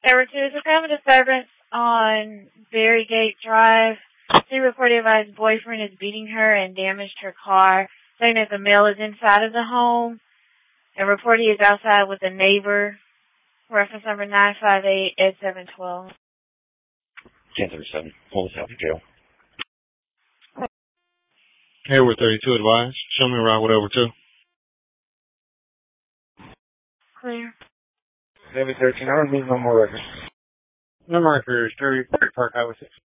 There was a family disturbance on Berrygate Drive. She reported that his boyfriend is beating her and damaged her car, saying that the male is inside of the home, and reported he is outside with a neighbor. Reference number 958-8712. 1037. Hold us out for jail. Hayward 32 advised. Show me around with over 2. Clear. 713. I don't need no more records. Number record is 30 Park Highway 6.